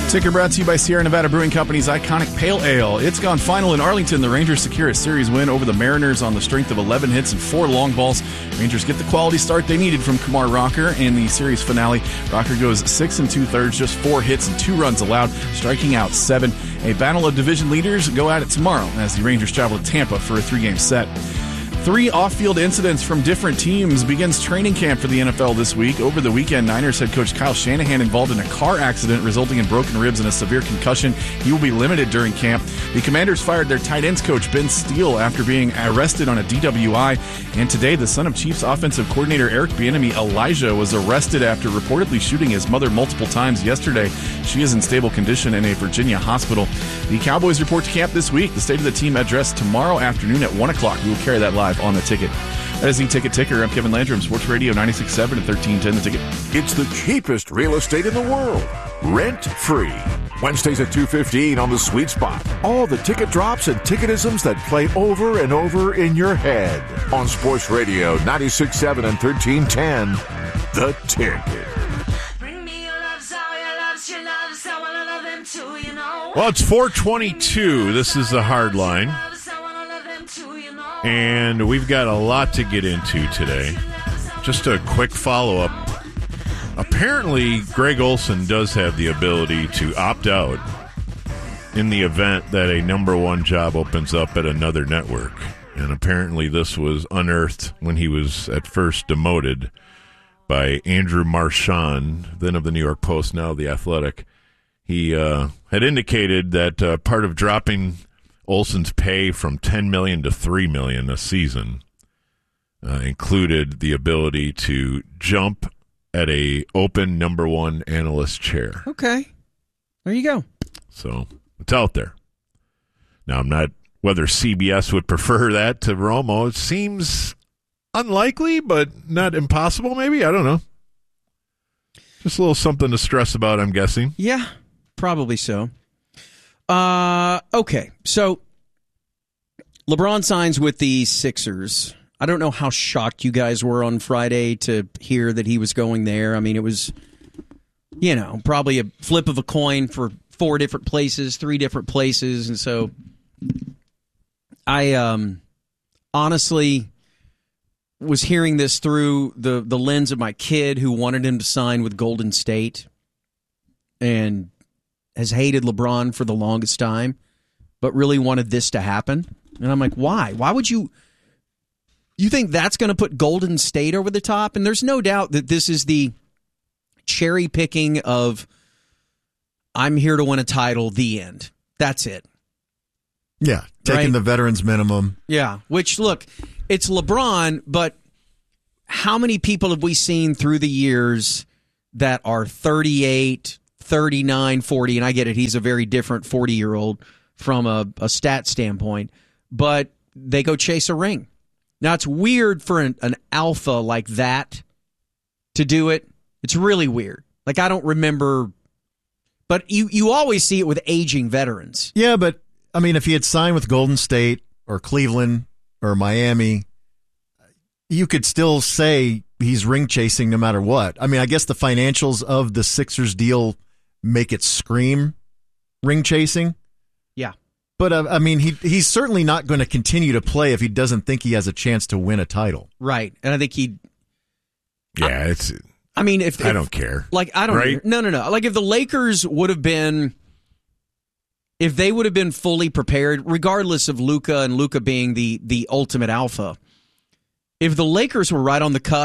Ticker brought to you by Sierra Nevada Brewing Company's iconic Pale Ale. It's gone final in Arlington. The Rangers secure a series win over the Mariners on the strength of 11 hits and 4 long balls. Rangers get the quality start they needed from Kumar Rocker. In the series finale, Rocker goes 6 2/3, just 4 hits and 2 runs allowed, striking out 7. A battle of division leaders go at it tomorrow as the Rangers travel to Tampa for a 3-game set. 3 off-field incidents from different teams begins training camp for the NFL this week. Over the weekend, Niners head coach Kyle Shanahan involved in a car accident resulting in broken ribs and a severe concussion. He will be limited during camp. The Commanders fired their tight ends coach Ben Steele after being arrested on a DWI. And today, the son of Chiefs offensive coordinator Eric Bieniemy, Elijah, was arrested after reportedly shooting his mother multiple times yesterday. She is in stable condition in a Virginia hospital. The Cowboys report to camp this week. The state of the team address tomorrow afternoon at 1 o'clock. We will carry that live on The Ticket. That is the Ticket Ticker. I'm Kevin Landrum, Sports Radio 96.7 and 1310 The Ticket. It's the cheapest real estate in the world. Rent-free. Wednesdays at 2:15 on The Sweet Spot. All the ticket drops and ticketisms that play over and over in your head. On Sports Radio 96.7 and 1310 The Ticket. Well, it's 4:22. This is the Hard Line. And we've got a lot to get into today. Just a quick follow-up. Apparently, Greg Olsen does have the ability to opt out in the event that a number one job opens up at another network. And apparently this was unearthed when he was at first demoted by Andrew Marchand, then of the New York Post, now The Athletic. He had indicated that part of dropping Olsen's pay from $10 million to $3 million a season included the ability to jump at a open number one analyst chair. Okay. There you go. So it's out there. Now, I'm not whether CBS would prefer that to Romo. It seems unlikely, but not impossible, maybe. I don't know. Just a little something to stress about, I'm guessing. Yeah, probably so. Okay, so LeBron signs with the Sixers. I don't know how shocked you guys were on Friday to hear that he was going there. I mean, it was, probably a flip of a coin for 4 different places, 3 different places. And so I honestly was hearing this through the lens of my kid who wanted him to sign with Golden State and has hated LeBron for the longest time, but really wanted this to happen. And I'm like, why? Why would you think that's going to put Golden State over the top? And there's no doubt that this is the cherry picking of I'm here to win a title, the end. That's it. Yeah, taking the veterans minimum. Yeah, which, look, it's LeBron, but how many people have we seen through the years that are 38, 39, 40, and I get it, he's a very different 40-year-old from a stat standpoint, but they go chase a ring. Now, it's weird for an alpha like that to do it. It's really weird. Like, I don't remember, but you always see it with aging veterans. Yeah, but, I mean, if he had signed with Golden State or Cleveland or Miami, you could still say he's ring chasing no matter what. I mean, I guess the financials of the Sixers deal make it scream ring chasing. Yeah. But, I mean, he's certainly not going to continue to play if he doesn't think he has a chance to win a title. Right. And I think he'd... Yeah, I mean, if I don't care. Like, I don't... Right? No. Like, if the Lakers would have been... If they would have been fully prepared, regardless of Luka and Luka being the ultimate alpha, if the Lakers were right on the cusp